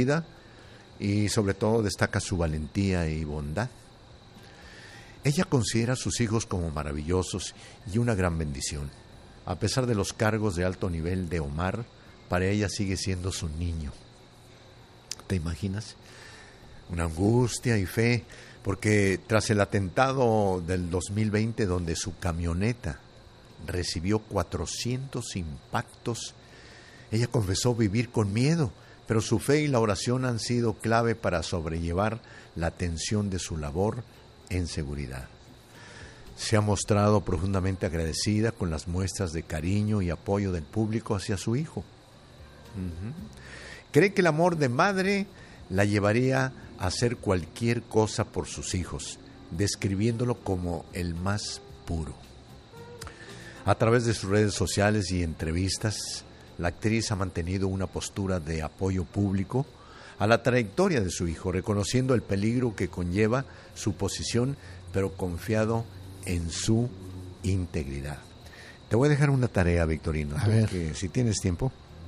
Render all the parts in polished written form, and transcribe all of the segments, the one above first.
vida y sobre todo destaca su valentía y bondad. Ella considera a sus hijos como maravillosos y una gran bendición. A pesar de los cargos de alto nivel de Omar, para ella sigue siendo su niño. ¿Te imaginas? Una angustia y fe, porque tras el atentado del 2020, donde su camioneta recibió 400 impactos, ella confesó vivir con miedo, pero su fe y la oración han sido clave para sobrellevar la tensión de su labor en seguridad. Se ha mostrado profundamente agradecida con las muestras de cariño y apoyo del público hacia su hijo. Cree que el amor de madre la llevaría a hacer cualquier cosa por sus hijos, describiéndolo como el más puro. A través de sus redes sociales y entrevistas, la actriz ha mantenido una postura de apoyo público a la trayectoria de su hijo, reconociendo el peligro que conlleva su posición, pero confiado en su integridad. Te voy a dejar una tarea, Victorino, que si tienes tiempo.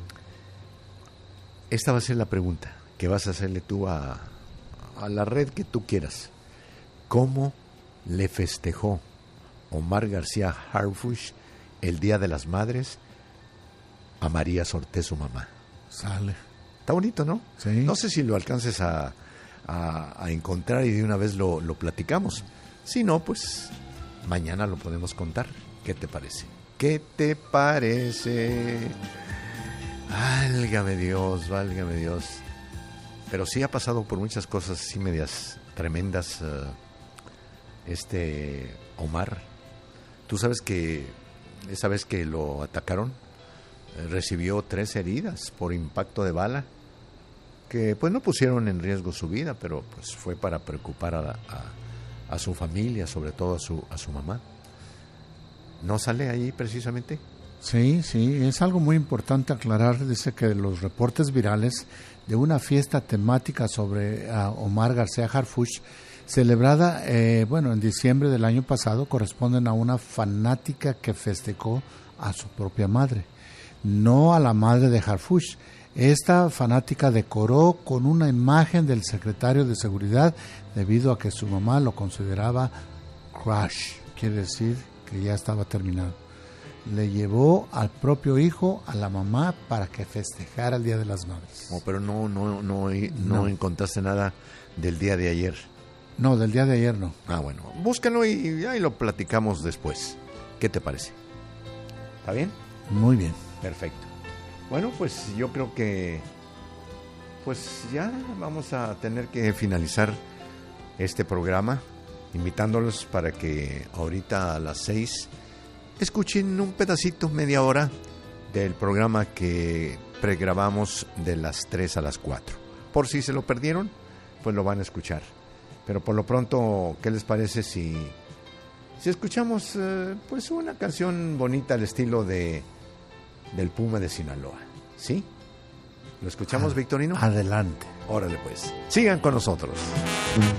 Esta va a ser la pregunta que vas a hacerle tú a la red que tú quieras. ¿Cómo le festejó Omar García Harfuch el Día de las Madres a María Sorté, su mamá? Sale. Está bonito, ¿no? Sí. No sé si lo alcances a encontrar y de una vez lo platicamos. Si no, pues mañana lo podemos contar. ¿Qué te parece? ¿Qué te parece? Válgame Dios, válgame Dios. Pero sí ha pasado por muchas cosas así medias tremendas, Omar. Tú sabes que esa vez que lo atacaron, recibió 3 heridas por impacto de bala, que pues no pusieron en riesgo su vida, pero pues fue para preocupar a su familia, sobre todo a su mamá. ¿No sale ahí precisamente? Sí, es algo muy importante aclarar. Dice que los reportes virales de una fiesta temática sobre Omar García Harfuch, celebrada en diciembre del año pasado, corresponden a una fanática que festejó a su propia madre, no a la madre de Harfuch. Esta fanática decoró con una imagen del secretario de Seguridad debido a que su mamá lo consideraba crush, quiere decir que ya estaba terminado. Le llevó al propio hijo a la mamá para que festejara el Día de las Madres. Pero no encontraste nada del día de ayer. No, del día de ayer no. Bueno, búscalo y ahí lo platicamos después. ¿Qué te parece? ¿Está bien? Muy bien. Perfecto. Bueno, pues yo creo que pues ya vamos a tener que finalizar este programa, invitándolos para que ahorita a las 6 escuchen un pedacito, media hora, del programa que pregrabamos de las 3 a las 4. Por si se lo perdieron, pues lo van a escuchar. Pero por lo pronto, ¿qué les parece si escuchamos pues una canción bonita al estilo del Puma de Sinaloa? ¿Sí? ¿Lo escuchamos, Victorino? Adelante. Órale pues. Sigan con nosotros.